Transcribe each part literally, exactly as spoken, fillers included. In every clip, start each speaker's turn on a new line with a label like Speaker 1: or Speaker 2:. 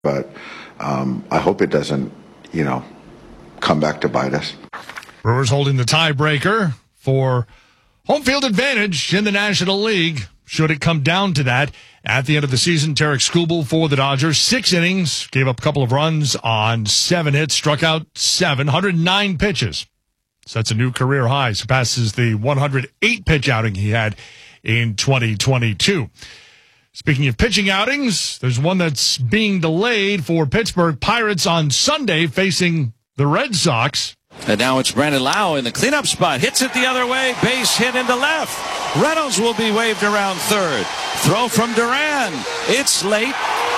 Speaker 1: But um, I hope it doesn't, you know, come back to bite us.
Speaker 2: Brewers holding the tiebreaker for home field advantage in the National League. Should it come down to that at the end of the season, Tarek Skubal for the Dodgers, six innings, gave up a couple of runs on seven hits, struck out seven, one hundred nine pitches. Sets a new career high, surpasses the one hundred eight pitch outing he had in twenty twenty-two. Speaking of pitching outings, there's one that's being delayed for Pittsburgh Pirates on Sunday facing the Red Sox.
Speaker 3: And now it's Brandon Lau in the cleanup spot. Hits it the other way. Base hit into left. Reynolds will be waved around third. Throw from Duran. It's late.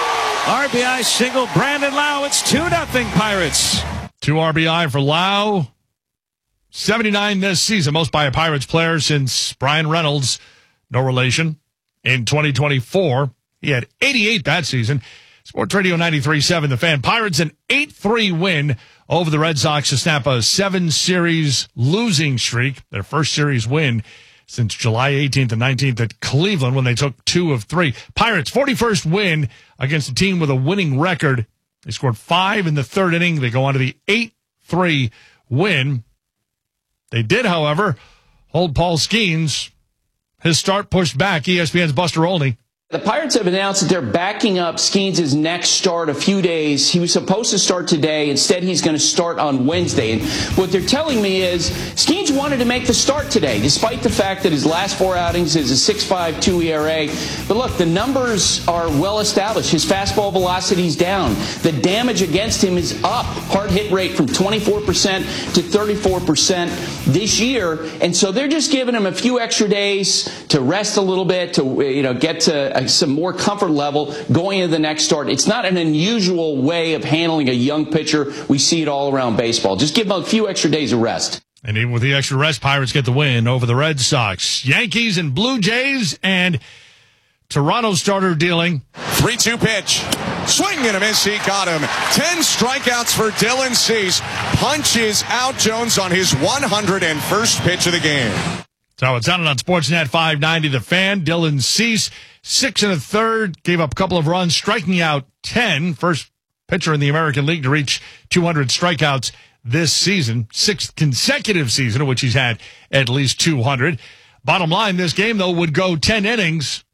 Speaker 3: R B I single Brandon Lau. It's two nothing Pirates.
Speaker 2: Two R B I for Lau. seventy-nine this season. Most by a Pirates player since Brian Reynolds. No relation. In twenty twenty-four, he had eighty-eight that season. Sports Radio ninety-three point seven, The Fan. Pirates an eight three win over the Red Sox to snap a seven-series losing streak. Their first series win since July eighteenth and nineteenth at Cleveland when they took two of three. Pirates' forty-first win against a team with a winning record. They scored five in the third inning. They go on to the eight three win. They did, however, hold Paul Skeens. His start pushed back. E S P N's Buster Olney.
Speaker 4: The Pirates have announced that they're backing up Skeens' next start a few days. He was supposed to start today. Instead, he's going to start on Wednesday. And what they're telling me is Skeens wanted to make the start today, despite the fact that his last four outings is a six point five two E R A. But look, the numbers are well established. His fastball velocity is down. The damage against him is up. Hard hit rate from twenty-four percent to thirty-four percent this year. And so they're just giving him a few extra days to rest a little bit, to you know get to some more comfort level going into the next start. It's not an unusual way of handling a young pitcher. We see it all around baseball. Just give him a few extra days of rest.
Speaker 2: And even with the extra rest, Pirates get the win over the Red Sox. Yankees and Blue Jays, and Toronto starter dealing.
Speaker 5: three two pitch. Swing and a miss. He got him. Ten strikeouts for Dylan Cease. Punches out Jones on his one hundred first pitch of the game.
Speaker 2: So it sounded on Sportsnet five ninety, The Fan. Dylan Cease, six and a third, gave up a couple of runs, striking out ten. First pitcher in the American League to reach two hundred strikeouts this season. Sixth consecutive season in which he's had at least two hundred. Bottom line, this game, though, would go ten innings.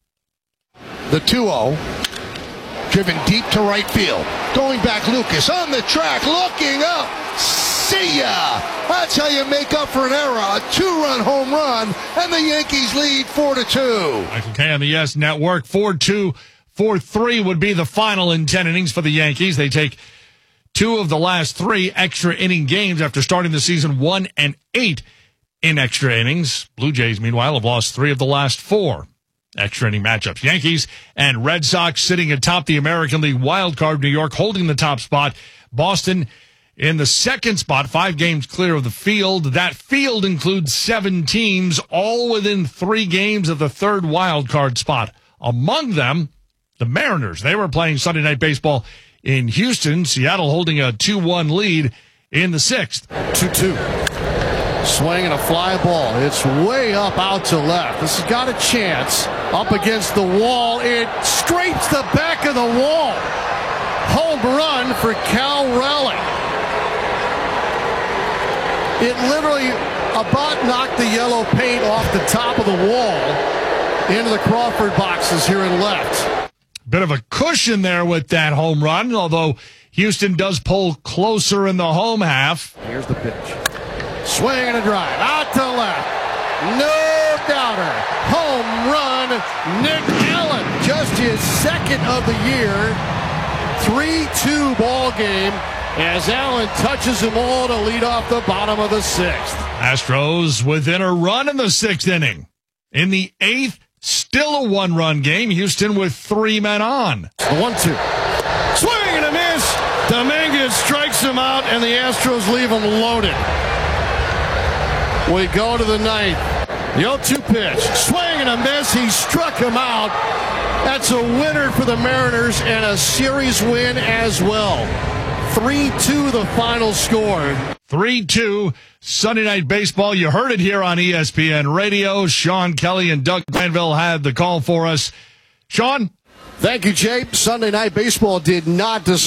Speaker 6: The two oh, driven deep to right field. Going back, Lucas on the track, looking up. See ya! That's how you make up for an error. A two-run home run, and the Yankees lead four to two.
Speaker 2: Michael Kay on the Yes Network. four two, four three would be the final in ten innings for the Yankees. They take two of the last three extra inning games after starting the season one and eight in extra innings. Blue Jays, meanwhile, have lost three of the last four extra inning matchups. Yankees and Red Sox sitting atop the American League wild card. New York holding the top spot. Boston in the second spot, five games clear of the field. That field includes seven teams, all within three games of the third wild card spot. Among them, the Mariners. They were playing Sunday Night Baseball in Houston. Seattle holding a two one lead in the sixth.
Speaker 6: two two. Swing and a fly ball. It's way up out to left. This has got a chance. Up against the wall. It scrapes the back of the wall. Home run for Cal Raleigh. It literally about knocked the yellow paint off the top of the wall into the Crawford boxes here in left.
Speaker 2: Bit of a cushion there with that home run, although Houston does pull closer in the home half.
Speaker 6: Here's the pitch. Swing and a drive. Out to left. No doubter. Home run. Nick Allen. Just his second of the year. three two ball game as Allen touches them all to lead off the bottom of the sixth.
Speaker 2: Astros within a run in the sixth inning. In the eighth, still a one-run game. Houston with three men on.
Speaker 6: The one two. Swing and a miss. Dominguez strikes him out, and the Astros leave him loaded. We go to the ninth. The oh two pitch. Swing and a miss. He struck him out. That's a winner for the Mariners and a series win as well. three two the final score.
Speaker 2: three two Sunday Night Baseball. You heard it here on E S P N Radio. Sean Kelly and Doug Glanville had the call for us. Sean?
Speaker 6: Thank you, Jay. Sunday Night Baseball did not disappoint.